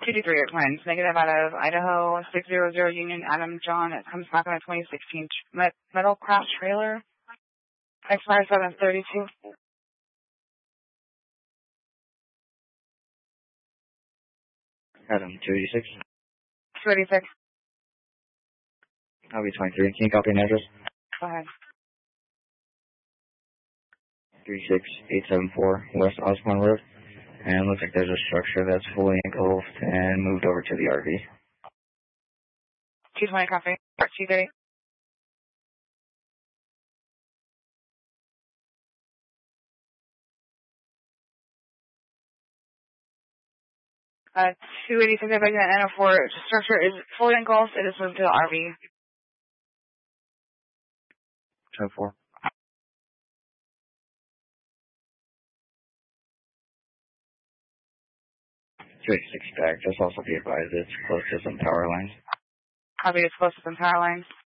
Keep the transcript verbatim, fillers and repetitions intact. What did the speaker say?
two two three Airplanes, negative out of Idaho, six zero zero Union, Adam John. It comes back on a twenty sixteen met metal craft trailer. Expires seven thirty-two. Adam, two eighty-six. two eighty-six. I'll be twenty-three. Can you copy an address? Go ahead. three six eight seven four West Osborne Road. And it looks like there's a structure that's fully engulfed and moved over to the R V. two twenty copy. two thirty. Uh, two eighty-six, N O four structure is fully engulfed. It is moved to the R V. ten four. two eighty-six back. Just also be advised it's close to some power lines. Copy, it's close to some power lines.